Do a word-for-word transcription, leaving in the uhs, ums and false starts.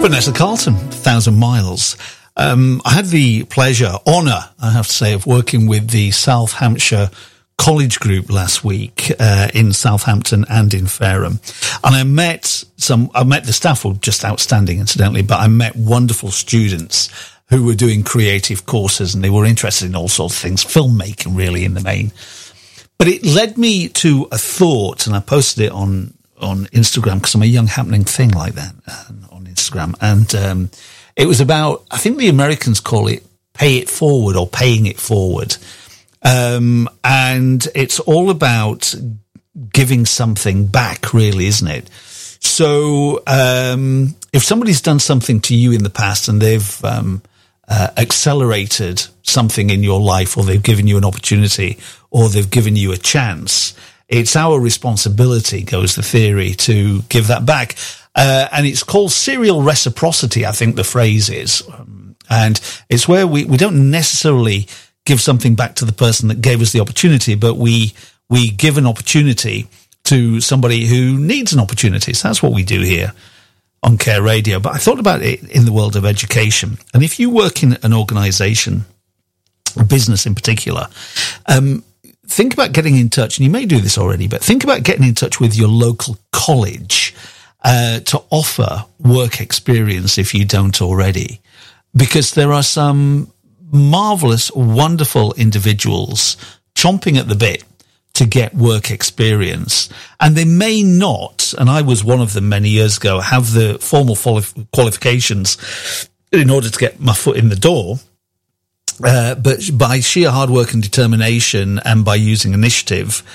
Vanessa Carlton, Thousand Miles. Um, I had the pleasure, honour, I have to say, of working with the South Hampshire College Group last week uh, in Southampton and in Fareham. And I met some, I met the staff were just outstanding, incidentally, but I met wonderful students who were doing creative courses and they were interested in all sorts of things, filmmaking really in the main. But it led me to a thought, and I posted it on, on Instagram because I'm a young happening thing like that uh, on Instagram. And um, it was about, I think the Americans call it pay it forward or paying it forward. Um, and it's all about giving something back, really, isn't it? So um, if somebody's done something to you in the past and they've um, uh, accelerated something in your life, or they've given you an opportunity, or they've given you a chance, it's our responsibility, goes the theory, to give that back. Uh, and it's called serial reciprocity, I think the phrase is. Um, and it's where we, we don't necessarily give something back to the person that gave us the opportunity, but we we give an opportunity to somebody who needs an opportunity. So that's what we do here on Care Radio. But I thought about it in the world of education. And if you work in an organisation, a business in particular, um, think about getting in touch, and you may do this already, but think about getting in touch with your local college uh, to offer work experience if you don't already. Because there are some marvelous, wonderful individuals chomping at the bit to get work experience. And they may not, and I was one of them many years ago, have the formal qualifications in order to get my foot in the door. Uh, but by sheer hard work and determination and by using initiative,